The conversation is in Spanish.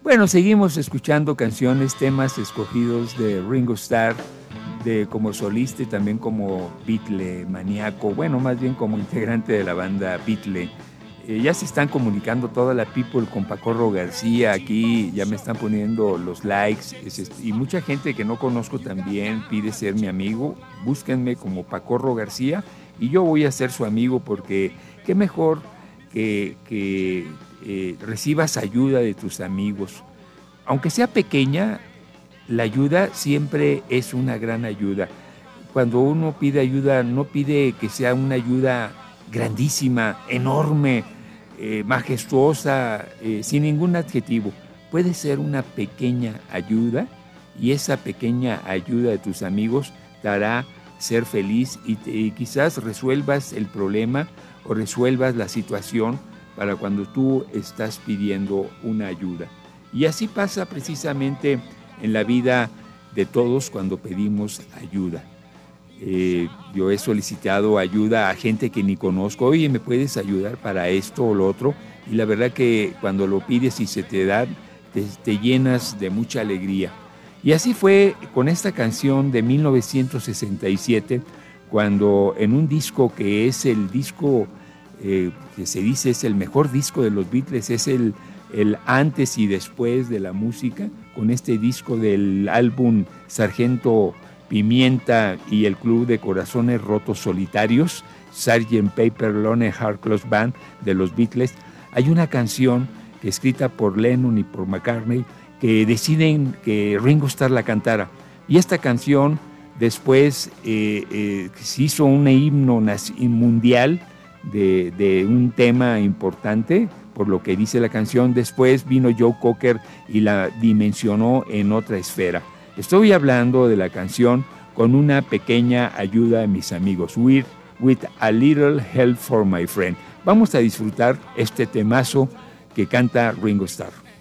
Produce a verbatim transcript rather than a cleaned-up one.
Bueno, seguimos escuchando canciones, temas escogidos de Ringo Starr, de como solista y también como Beatle maníaco, bueno, más bien como integrante de la banda Beatle. Eh, ya se están comunicando toda la people con Pacorro García, aquí ya me están poniendo los likes, es, y mucha gente que no conozco también pide ser mi amigo. Búsquenme como Pacorro García y yo voy a ser su amigo, porque qué mejor que, que eh, recibas ayuda de tus amigos. Aunque sea pequeña, la ayuda siempre es una gran ayuda. Cuando uno pide ayuda, no pide que sea una ayuda grandísima, enorme, eh, majestuosa, eh, sin ningún adjetivo. Puede ser una pequeña ayuda, y esa pequeña ayuda de tus amigos te hará ser feliz y, te, y quizás resuelvas el problema o resuelvas la situación para cuando tú estás pidiendo una ayuda. Y así pasa precisamente en la vida de todos cuando pedimos ayuda. Eh, yo he solicitado ayuda a gente que ni conozco. Oye, ¿me puedes ayudar para esto o lo otro? Y la verdad que cuando lo pides y se te da, te, te llenas de mucha alegría. Y así fue con esta canción de mil novecientos sesenta y siete, cuando en un disco que es el disco eh, que se dice es el mejor disco de los Beatles, es el, el antes y después de la música, con este disco del álbum Sargento Pimienta y el Club de Corazones Rotos Solitarios, sergeant Pepper's Lonely Hearts Club Band de los Beatles. Hay una canción que escrita por Lennon y por McCartney que deciden que Ringo Starr la cantara. Y esta canción después eh, eh, se hizo un himno mundial de, de un tema importante, por lo que dice la canción. Después vino Joe Cocker y la dimensionó en otra esfera. Estoy hablando de la canción Con una pequeña ayuda a mis amigos, with, with a little help for my friend. Vamos a disfrutar este temazo que canta Ringo Starr.